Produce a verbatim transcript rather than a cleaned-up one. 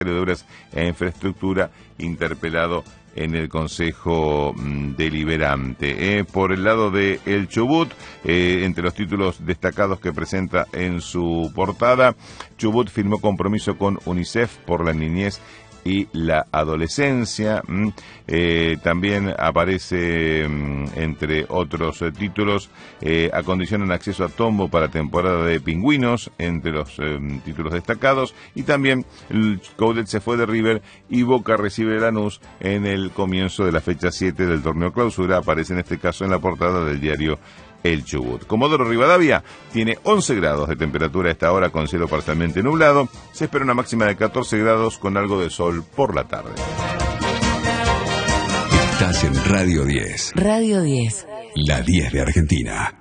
de Obras e Infraestructura, interpelado en el Consejo mm, Deliberante. Eh, por el lado de El Chubut, eh, entre los títulos destacados que presenta en su portada, Chubut firmó compromiso con UNICEF por la niñez y la adolescencia. Mm, eh, también aparece, mm, entre otros eh, títulos, eh, acondicionan acceso a tombo para temporada de pingüinos, entre los eh, títulos destacados, y también el Coudet se fue de River y Boca recibe Lanús en el comienzo de la fecha siete del torneo clausura. Aparece en este caso en la portada del diario El Chubut. Comodoro Rivadavia tiene once grados de temperatura a esta hora con cielo parcialmente nublado. Se espera una máxima de catorce grados con algo de sol por la tarde. Estás en Radio diez. Radio diez. La diez de Argentina.